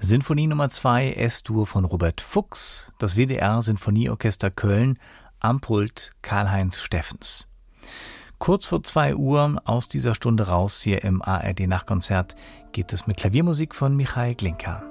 Sinfonie Nummer 2, S-Dur von Robert Fuchs, das WDR Sinfonieorchester Köln, am Pult Karl-Heinz Steffens. Kurz vor 2 Uhr aus dieser Stunde raus hier im ARD Nachtkonzert geht es mit Klaviermusik von Michael Glinka.